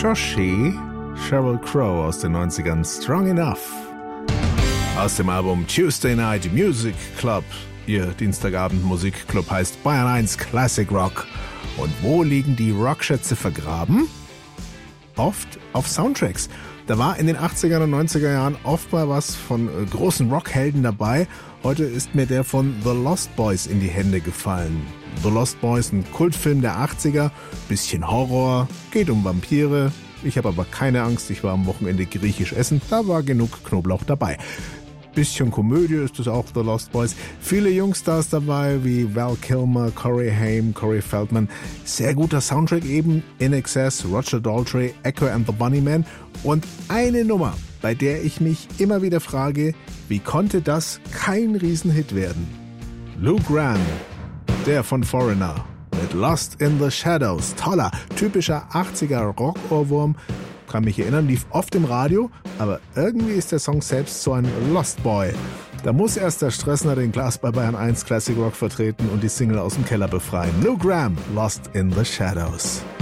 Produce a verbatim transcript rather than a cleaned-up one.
Shoshi, Sheryl Crow aus den neunzigern, Strong Enough. Aus dem Album Tuesday Night Music Club. Ihr Dienstagabend-Musikclub heißt Bayern eins Classic Rock. Und wo liegen die Rockschätze vergraben? Oft auf Soundtracks. Da war in den achtzigern und neunziger Jahren oft mal was von äh, großen Rockhelden dabei. Heute ist mir der von The Lost Boys in die Hände gefallen. The Lost Boys, ein Kultfilm der achtziger, bisschen Horror, geht um Vampire. Ich habe aber keine Angst, ich war am Wochenende griechisch essen, da war genug Knoblauch dabei. Bisschen Komödie ist es auch, The Lost Boys. Viele Jungstars dabei, wie Val Kilmer, Corey Haim, Corey Feldman. Sehr guter Soundtrack eben, In Excess, Roger Daltrey, Echo and the Bunnymen. Und eine Nummer, bei der ich mich immer wieder frage, wie konnte das kein Riesenhit werden? Lou Gramm, der von Foreigner, mit Lost in the Shadows. Toller, typischer achtziger Rock-Ohrwurm. Kann mich erinnern, lief oft im Radio, aber irgendwie ist der Song selbst so ein Lost Boy. Da muss erst der Stressner den Glas bei Bayern eins Classic Rock vertreten und die Single aus dem Keller befreien. Lou Gramm, Lost in the Shadows.